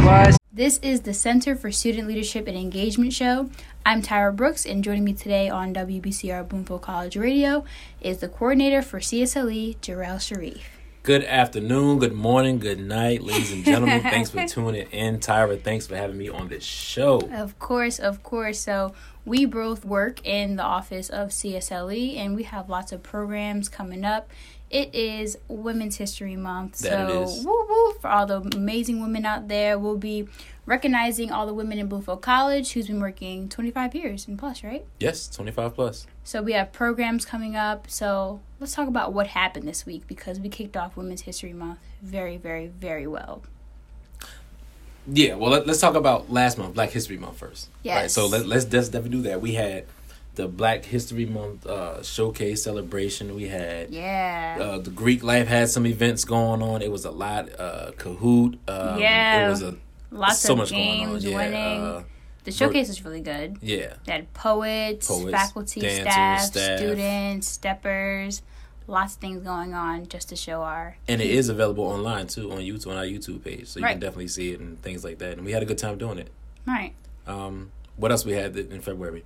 was. This is the Center for Student Leadership and Engagement show. I'm Tyra Brooks, and joining me today on WBCR Bloomfield College Radio is the coordinator for CSLE, Jarrell Sharif. Good afternoon, good morning, good night, ladies and gentlemen. Thanks for tuning in. Tyra, thanks for having me on this show. Of course. So we both work in the office of CSLE, and we have lots of programs coming up. It is Women's History Month, so woo woo for all the amazing women out there. We'll be recognizing all the women in Bloomfield College who's been working 25 years and plus, right? Yes, 25 plus. So we have programs coming up. So let's talk about what happened this week, because we kicked off Women's History Month very, very, very well. Yeah, well, let's talk about last month, Black History Month first. Yes. Right, so let's definitely do that. We had the Black History Month showcase celebration. We had the Greek Life had some events going on. It was a lot. Kahoot. It was lots so of much games going on. winning. The showcase was really good. Yeah. They had poets, faculty, dancers, staff, students, steppers. Lots of things going on just to show our... And it is available online, too, on YouTube, on our YouTube page. So you right. can definitely see it and things like that. And we had a good time doing it. Right. What else we had in February?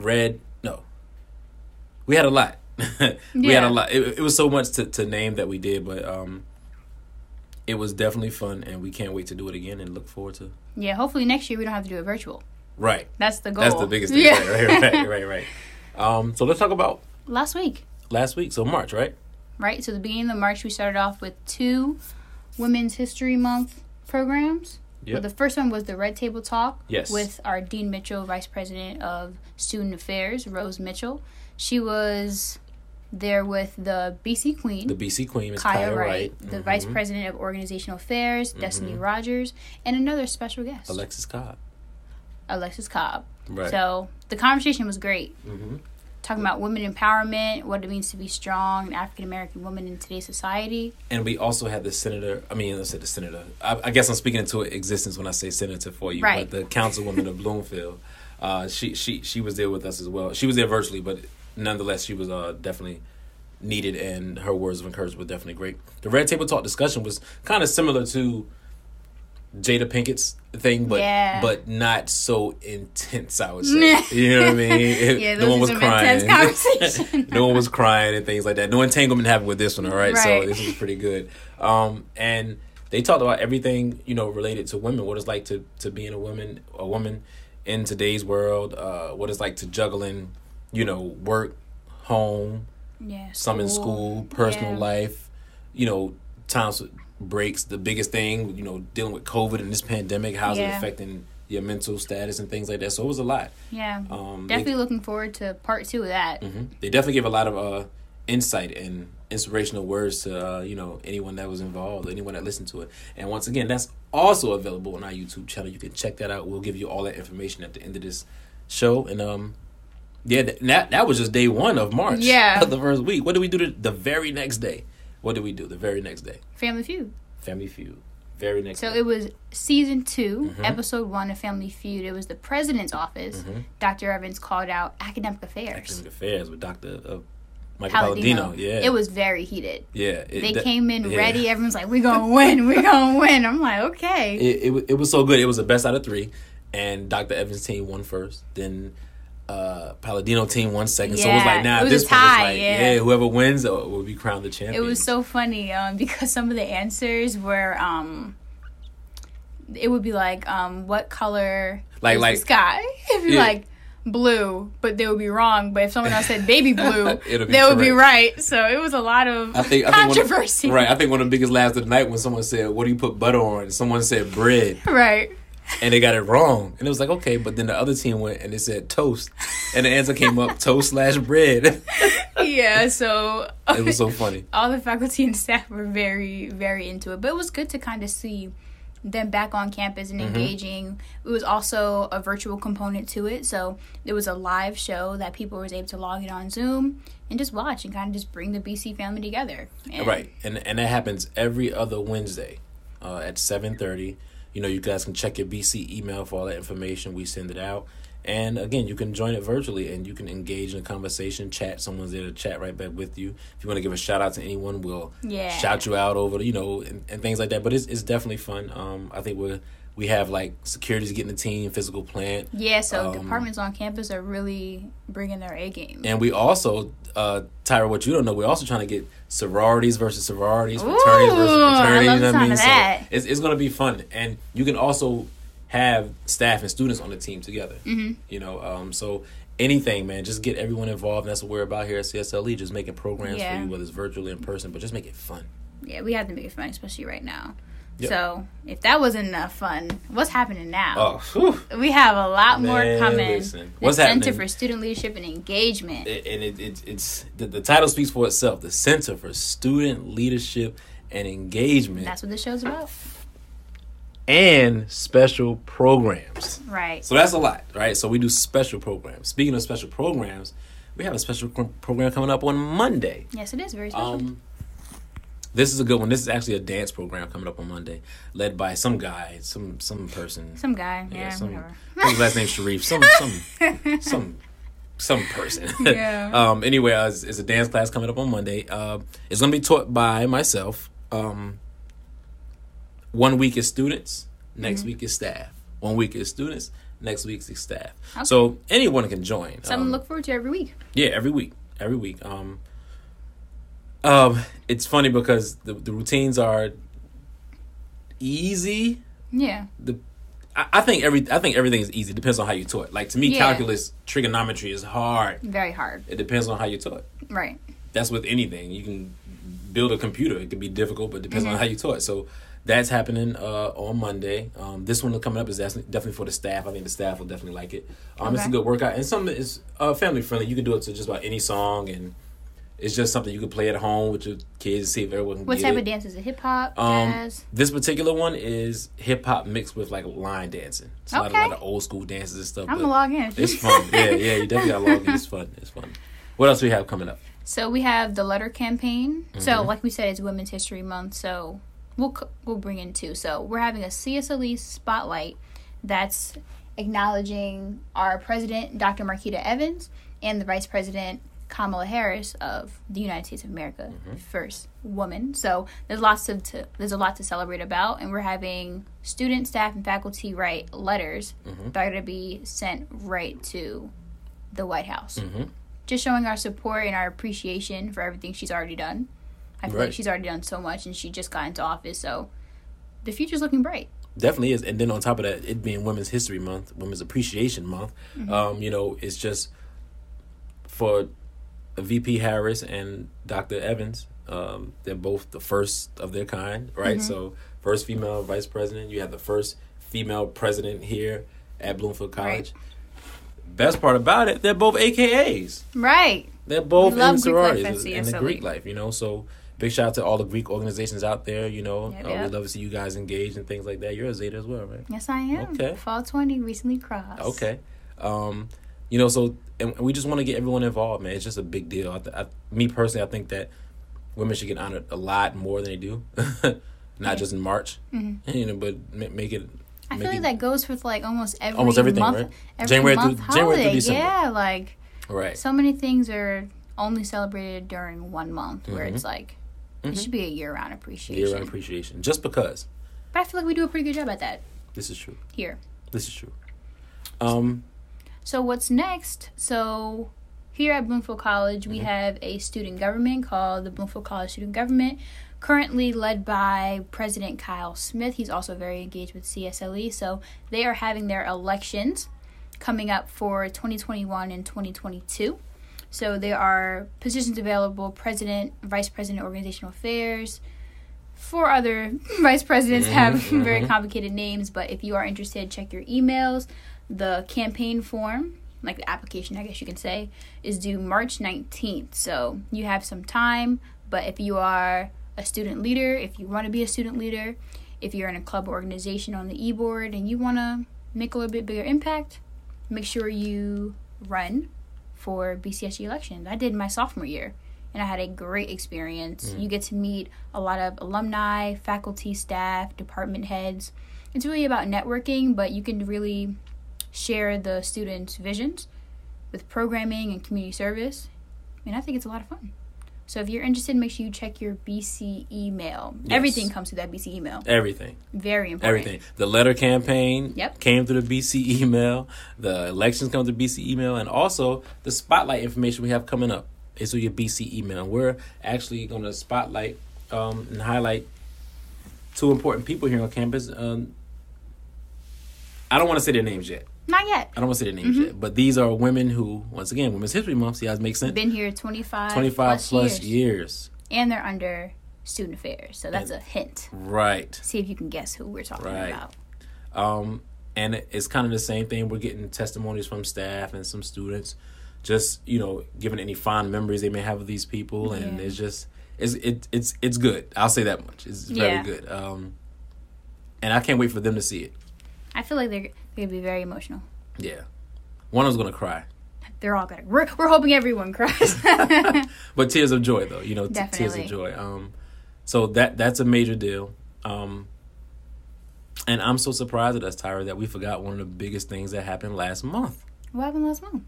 We had a lot. We had a lot. It was so much to name that we did, but it was definitely fun, and we can't wait to do it again and look forward to. Yeah, hopefully next year we don't have to do it virtual. Right. That's the goal. That's the biggest thing. Yeah. Right. So let's talk about last week. So March, right? Right. So the beginning of March, we started off with 2 Women's History Month programs. Yep. Well, the first one was the Red Table Talk with our Dean Mitchell, Vice President of Student Affairs, Rose Mitchell. She was there with the BC Queen. Ms. Kaya Wright. The Vice President of Organizational Affairs, Destiny Rogers, and another special guest. Alexis Cobb. Right. So the conversation was great. Talking about women empowerment, what it means to be strong, an African-American woman in today's society. And we also had the senator. I guess I'm speaking into existence when I say senator for you. Right. But the councilwoman of Bloomfield, she was there with us as well. She was there virtually, but nonetheless, she was definitely needed, and her words of encouragement were definitely great. The Red Table Talk discussion was kind of similar to Jada Pinkett's thing, but not so intense, I would say. You know what I mean? No one was crying. No one was crying and things like that. No entanglement happened with this one, all right? So this was pretty good. And they talked about everything, related to women, what it's like to being a woman in today's world, what it's like to juggling, work, home, some in school, personal life, times breaks, the biggest thing, dealing with COVID and this pandemic, how's it affecting your mental status and things like that. So it was a lot. Yeah. Definitely looking forward to part 2 of that. They definitely give a lot of insight and inspirational words to anyone that was involved, anyone that listened to it. And once again, that's also available on our YouTube channel. You can check that out. We'll give you all that information at the end of this show. And that was just day 1 of March. Yeah. The first week. What did we do the very next day? Family Feud. Very next day. So it was season 2, episode 1 of Family Feud. It was the president's office. Dr. Evans called out academic affairs with Dr. Michael Palladino. Yeah. It was very heated. Yeah. They came in ready. Everyone's like, we're going to win. I'm like, okay. It was so good. It was the best out of 3. And Dr. Evans' team won first. Then Palladino team won second. So it was like, now at this point, it's like, whoever wins will be crowned the champion. It was so funny because some of the answers were, it would be like, what color is the sky? It'd be like, blue, but they would be wrong. But if someone else said baby blue, they would be right. So it was a lot of controversy. I think one of the biggest laughs of the night when someone said, what do you put butter on? And someone said bread. Right. And they got it wrong. And it was like, okay. But then the other team went and it said toast. And the answer came up toast/bread. Yeah, so... It was so funny. All the faculty and staff were very, very into it. But it was good to kind of see them back on campus and engaging. It was also a virtual component to it. So it was a live show that people was able to log in on Zoom and just watch and kind of just bring the BC family together. Right. And that happens every other Wednesday at 7:30. You guys can check your BC email for all that information. We send it out. And again, you can join it virtually and you can engage in a conversation, chat. Someone's there to chat right back with you. If you want to give a shout out to anyone, we'll shout you out over, and things like that. But it's definitely fun. I think we're We have like security's getting a team, physical plant. Yeah, so departments on campus are really bringing their A game. And we also, Tyra, what you don't know, we're also trying to get sororities versus sororities, fraternities versus fraternities. You know what I mean? That. So it's going to be fun, and you can also have staff and students on the team together. Mm-hmm. You know, so anything, man, just get everyone involved. And that's what we're about here at CSLE, just making programs for you, whether it's virtually in person, but just make it fun. Yeah, we have to make it fun, especially right now. Yep. So, if that wasn't enough fun, what's happening now? Oh, we have a lot more coming. Listen. What's happening? Center for Student Leadership and Engagement. It's the title speaks for itself. The Center for Student Leadership and Engagement. That's what the show's about. And special programs. Right. So that's a lot, right? So we do special programs. Speaking of special programs, we have a special program coming up on Monday. Yes, it is very special. This is a good one. This is actually a dance program coming up on Monday, led by some guy, some person. Some guy, yeah, whatever. His last name's Sharif. Some person. Yeah. Anyway, it's a dance class coming up on Monday. It's going to be taught by myself. 1 week is students, next week is staff. 1 week is students, next week is staff. Okay. So anyone can join. Something to look forward to every week. Yeah, every week. It's funny because the routines are easy. Yeah. I think everything is easy. Depends on how you taught. Like to me, calculus, trigonometry is hard. Very hard. It depends on how you taught. Right. That's with anything. You can build a computer. It could be difficult, but it depends on how you taught. So that's happening on Monday. This one coming up is definitely for the staff. I think the staff will definitely like it. It's a good workout, and something is family friendly. You can do it to just about any song, and it's just something you can play at home with your kids and see if everyone can What get type it. of dance is it? Hip hop, jazz? This particular one is hip hop mixed with like line dancing. It's a lot of old school dances and stuff. I'm gonna log in. It's fun. Yeah, you definitely gotta log in. It's fun. What else do we have coming up? So we have the letter campaign. Mm-hmm. So like we said, it's Women's History Month. So we'll bring in two. So we're having a CSLE spotlight that's acknowledging our president, Dr. Marquita Evans, and the vice president, Kamala Harris of the United States of America, first woman. So there's a lot to celebrate about, and we're having students, staff, and faculty write letters that are going to be sent right to the White House. Just showing our support and our appreciation for everything she's already done. I feel like she's already done so much, and she just got into office, so the future's looking bright. Definitely is. And then on top of that, it being Women's History Month, Women's Appreciation Month, it's just for VP Harris and Dr. Evans. They're both the first of their kind, right? So first female vice president. You have the first female president here at Bloomfield College. Right. Best part about it, they're both AKAs. Right. They're both in sororities in the Greek life, So big shout out to all the Greek organizations out there, We'd love to see you guys engaged and things like that. You're a Zeta as well, right? Yes, I am. Okay. Fall 20 recently crossed. Okay. So and we just want to get everyone involved, man. It's just a big deal. Me personally, I think that women should get honored a lot more than they do, not just in March. But make it. I feel like that goes with like almost everything, month, right? every January month through December. Yeah, like right. So many things are only celebrated during 1 month, where it's like it should be a year-round appreciation. Year-round appreciation, just because. But I feel like we do a pretty good job at that. This is true. Here. This is true. So what's next? So here at Bloomfield College, we have a student government called the Bloomfield College Student Government, currently led by President Kyle Smith. He's also very engaged with CSLE. So they are having their elections coming up for 2021 and 2022. So there are positions available: president, vice president, organizational affairs. 4 other vice presidents have very complicated names, but if you are interested, check your emails. The campaign form, like the application, I guess you can say, is due March 19th. So you have some time, but if you are a student leader, if you want to be a student leader, if you're in a club or organization on the e-board and you want to make a little bit bigger impact, make sure you run for BCSG elections. I did my sophomore year, and I had a great experience. You get to meet a lot of alumni, faculty, staff, department heads. It's really about networking, but you can really share the students' visions with programming and community service. And I think it's a lot of fun. So if you're interested, make sure you check your BC email. Yes. Everything comes through that BC email. Everything. Very important. Everything. The letter campaign came through the BC email. The elections come through the BC email. And also, the spotlight information we have coming up is through your BC email. We're actually going to spotlight and highlight 2 important people here on campus. I don't want to say their names yet. Not yet. I don't want to say their names yet. But these are women who, once again, Women's History Month, see how it makes sense? Been here 25 plus years. And they're under student affairs. So that's a hint. Right. See if you can guess who we're talking about. And it's kind of the same thing. We're getting testimonies from staff and some students. Just, giving any fond memories they may have of these people. And it's just, it's good. I'll say that much. It's very good. And I can't wait for them to see it. I feel like they're going to be very emotional. Yeah. One of them's going to cry. They're all going to. We're hoping everyone cries. But tears of joy, though. Definitely. Tears of joy. So that's a major deal. And I'm so surprised at us, Tyra, that we forgot one of the biggest things that happened last month. What happened last month?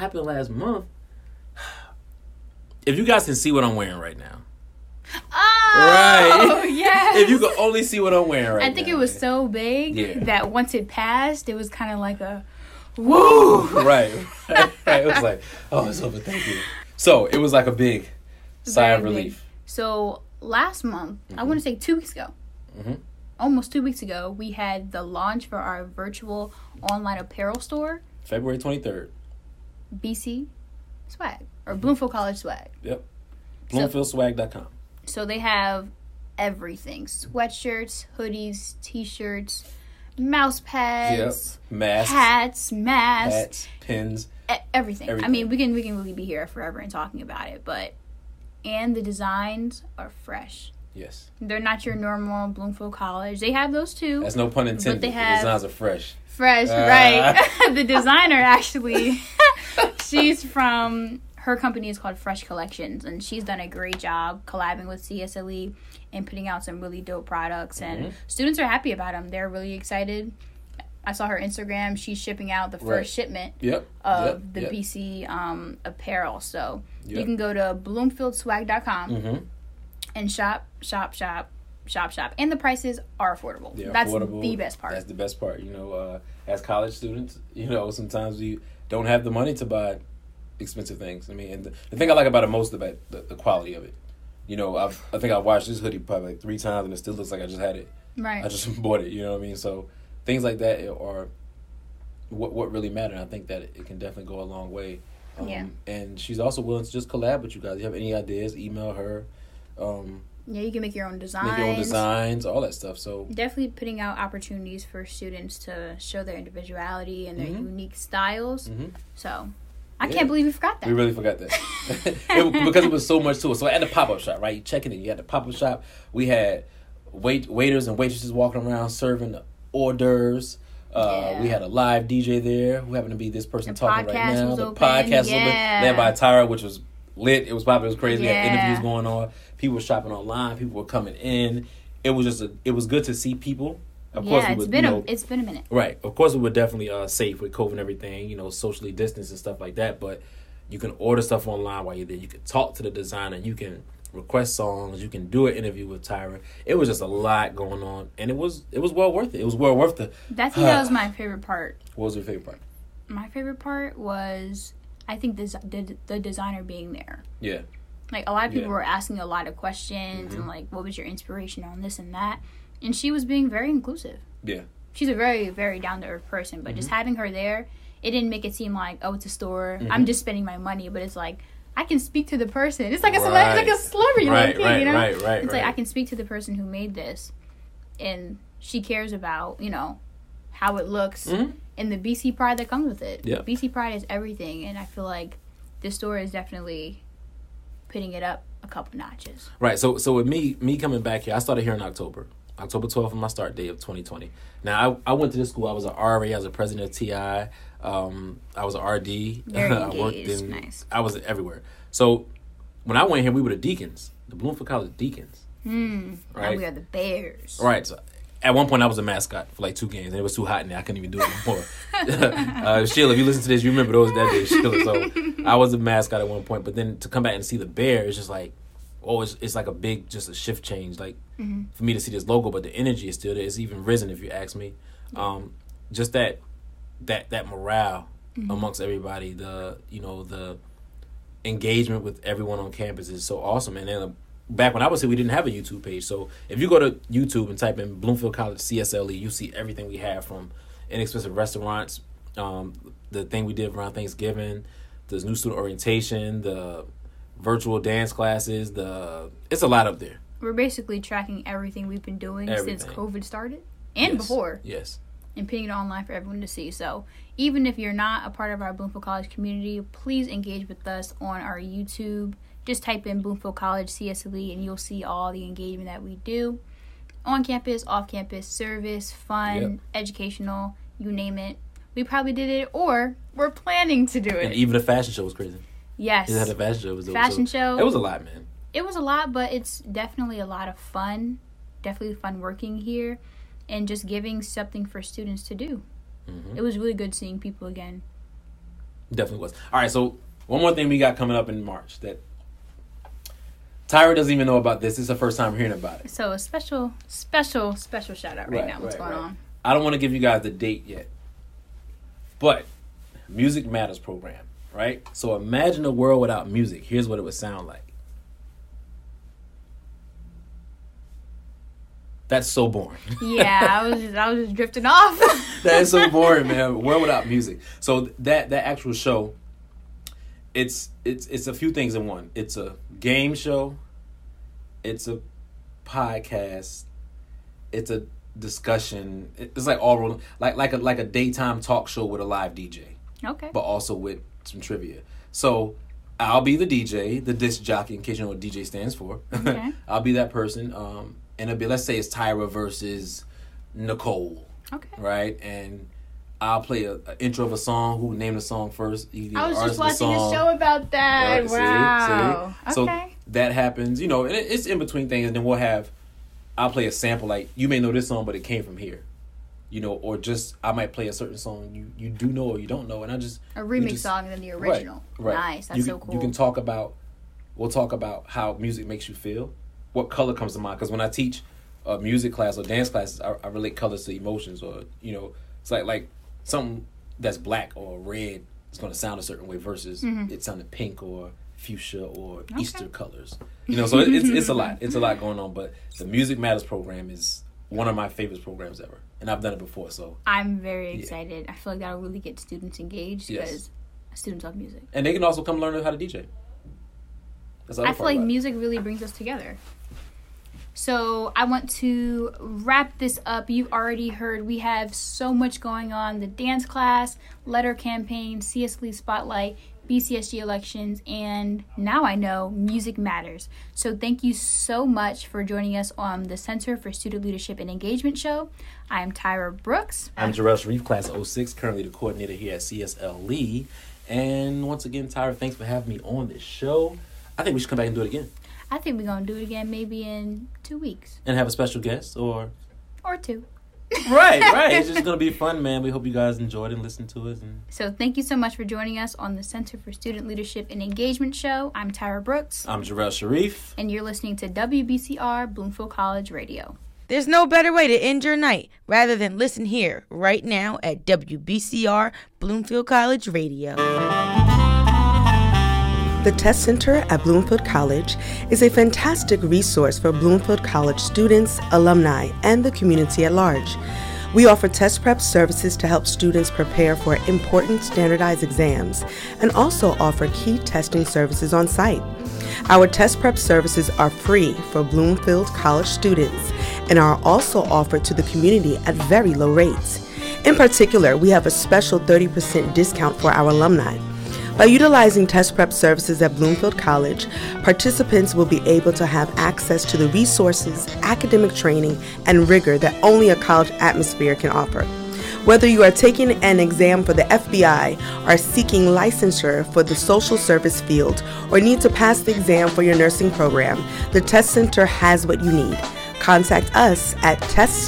If you guys can see what I'm wearing right now. Oh, right. Yes. If you could only see what I'm wearing right now. I think it was so big that once it passed, it was kind of like a, woo. Right. It was like, oh, it's over. Thank you. So it was like a big sigh of relief. So last month, I want to say 2 weeks ago, almost 2 weeks ago, we had the launch for our virtual online apparel store. February 23rd. BC Swag, or Bloomfield College Swag. Yep. BloomfieldSwag.com. So they have everything. Sweatshirts, hoodies, t-shirts, mouse pads, masks, hats, pins. Everything. I mean, we can really be here forever and talking about it, and the designs are fresh. Yes. They're not your normal Bloomfield College. They have those too. That's no pun intended. But they have, the designs are fresh. Right. The designer actually, she's from, her company is called Fresh Collections, and she's done a great job collabing with CSLE and putting out some really dope products, and students are happy about them. They're really excited. I saw her Instagram. She's shipping out the first shipment of the BC apparel. So you can go to BloomfieldSwag.com and shop. And the prices are affordable. That's affordable. The best part. That's the best part. As college students, sometimes we don't have the money to buy expensive things. I mean, and the thing I like about it most about the quality of it. I think I washed this hoodie probably like 3 times and it still looks like I just had it. Right. I just bought it. You know what I mean? So things like that are what really matter. And I think that it can definitely go a long way. And she's also willing to just collab with you guys. If you have any ideas, email her. You can make your own designs. All that stuff. So definitely putting out opportunities for students to show their individuality and their unique styles. So I can't believe we forgot that. We really forgot that. Because it was so much to it. So at the pop-up shop, right? You checking in. You had the pop-up shop. We had waiters and waitresses walking around serving hors d'oeuvres. We had a live DJ there who happened to be this person talking right now. The podcast was open, led by Tyra, which was lit. It was popping. It was crazy. We had interviews going on. People were shopping online. People were coming in. It was good to see people. Of course, it's been a minute. Right. Of course, we were definitely safe with COVID and everything, socially distanced and stuff like that. But you can order stuff online while you're there. You can talk to the designer. You can request songs. You can do an interview with Tyra. It was just a lot going on, and it was well worth it. It was well worth the. That was my favorite part. What was your favorite part? My favorite part was, I think, the designer being there. Yeah. Like, a lot of people were asking a lot of questions and, like, what was your inspiration on this and that? And she was being very inclusive. Yeah. She's a very, very down-to-earth person. But just having her there, it didn't make it seem like, oh, it's a store. I'm just spending my money. But it's like, I can speak to the person. It's like a celebrity. Right. It's like, I can speak to the person who made this. And she cares about, how it looks. And the BC pride that comes with it. Yeah. BC pride is everything. And I feel like this store is definitely putting it up a couple notches. Right. So with me coming back here, I started here in October 12th was my start date of 2020. Now, I went to this school. I was an RA. I was a president of TI. I was an RD. Very I worked in. Nice. I was everywhere. So when I went here, we were the Deacons, the Bloomfield College Deacons. Right. Now we are the Bears. Right. So at one point, I was a mascot for like 2 games, and it was too hot in there. I couldn't even do it anymore. Sheila, if you listen to this, you remember that day, Sheila. So I was a mascot at one point, but then to come back and see the Bears, it's just like, oh, it's like a big, just a shift change. Like, for me to see this logo, but the energy is still there. It's even risen, if you ask me. Just that morale amongst everybody, the engagement with everyone on campus is so awesome. And then back when I was here, we didn't have a YouTube page. So if you go to YouTube and type in Bloomfield College CSLE, you see everything we have, from inexpensive restaurants, the thing we did around Thanksgiving, the new student orientation, the virtual dance classes, it's a lot up there. We're basically tracking everything we've been doing since COVID started and before. Yes. And putting it online for everyone to see. So even if you're not a part of our Bloomfield College community, please engage with us on our YouTube. Just type in Bloomfield College CSLE and you'll see all the engagement that we do. On campus, off campus, service, fun, educational, you name it. We probably did it, or we're planning to do it. And even the fashion show was crazy. Yes. You had a fashion show. Show. It was a lot, man. It was a lot, but it's definitely a lot of fun. Definitely fun working here. And just giving something for students to do. It was really good seeing people again. Definitely was. All right, so one more thing we got coming up in March that Tyra doesn't even know about this. This is the first time hearing about it. So a special shout out right now. What's going on? I don't want to give you guys the date yet. But Music Matters program, right? So imagine a world without music. Here's what it would sound like. That's so boring. Yeah, I was just drifting off. That is so boring, man. World without music. So that actual show, it's a few things in one. It's a game show. It's a podcast. It's a discussion. It's like all like a daytime talk show with a live DJ. Okay. But also with some trivia. So I'll be the DJ, the disc jockey, in case you know what DJ stands for. Okay. I'll be that person. And it'll be, let's say it's Tyra versus Nicole. Okay. Right? And I'll play an intro of a song. Who named the song first? I was just watching a show about that. Right, wow. See? Okay. So that happens, and it's in between things. And then I'll play a sample, like, you may know this song, but it came from here. Or just, I might play a certain song you do know or you don't know. And a remix song and then the original. Right. Nice. That's so cool. You can we'll talk about how music makes you feel. What color comes to mind? Because when I teach a music class or dance classes, I relate colors to emotions, or it's like something that's black or red is going to sound a certain way versus it sounding pink or fuchsia or Easter colors. So it's a lot. It's a lot going on. But the Music Matters program is one of my favorite programs ever, and I've done it before. So I'm very excited. I feel like that'll really get students engaged because students love music, and they can also come learn how to DJ. I feel like music really brings us together. So I want to wrap this up. You've already heard we have so much going on. The dance class, letter campaign, CSLE Spotlight, BCSG elections, and now I know Music Matters. So thank you so much for joining us on the Center for Student Leadership and Engagement show. I am Tyra Brooks. I'm Jarrell Sharif, class of 06, currently the coordinator here at CSLE. And once again, Tyra, thanks for having me on this show. I think we should come back and do it again. I think we're going to do it again maybe in 2 weeks. And have a special guest or 2. Right. It's just going to be fun, man. We hope you guys enjoyed and listened to it. So thank you so much for joining us on the Center for Student Leadership and Engagement show. I'm Tyra Brooks. I'm Jarrell Sharif. And you're listening to WBCR Bloomfield College Radio. There's no better way to end your night rather than listen here right now at WBCR Bloomfield College Radio. The Test Center at Bloomfield College is a fantastic resource for Bloomfield College students, alumni, and the community at large. We offer test prep services to help students prepare for important standardized exams and also offer key testing services on site. Our test prep services are free for Bloomfield College students and are also offered to the community at very low rates. In particular, we have a special 30% discount for our alumni. By utilizing test prep services at Bloomfield College, participants will be able to have access to the resources, academic training, and rigor that only a college atmosphere can offer. Whether you are taking an exam for the FBI, are seeking licensure for the social service field, or need to pass the exam for your nursing program, the Test Center has what you need. Contact us at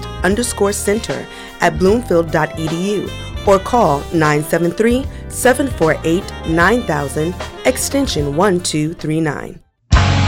test_center@bloomfield.edu or call 973-748-9000 extension 1239.